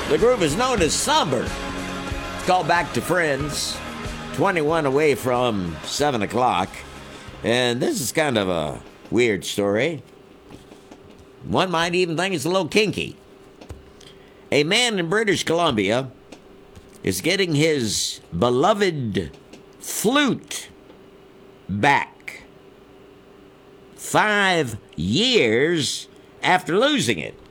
The group is known as Somber. It's called Back to Friends. 21 away from 7 o'clock. And this is kind of a weird story. One might even think it's a little kinky. A man in British Columbia is getting his beloved flute back 5 years after losing it.